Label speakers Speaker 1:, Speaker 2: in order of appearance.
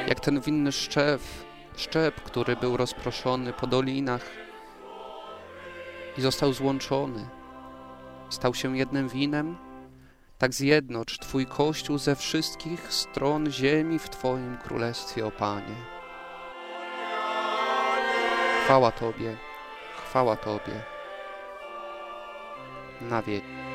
Speaker 1: Jak ten winny szczep, który był rozproszony po dolinach i został złączony, stał się jednym winem, tak zjednocz Twój Kościół ze wszystkich stron ziemi w Twoim Królestwie, o Panie. Chwała Tobie na wieki.